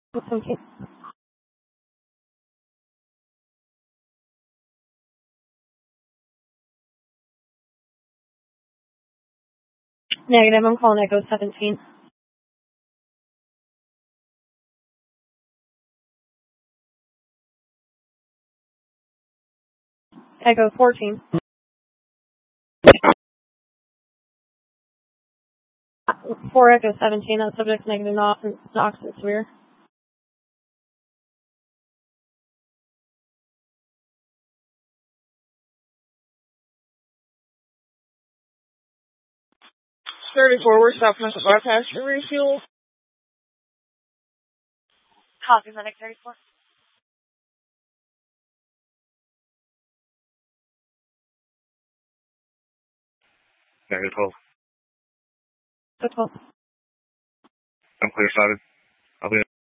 17. Negative, I'm calling Echo 17. Echo 14. 4 Echo 17, that subject's negative, not oxygen severe. Forward, Southwest bypass and refuel. Copy, Medic 34. Negative 12. Good 12. I'm clear sided.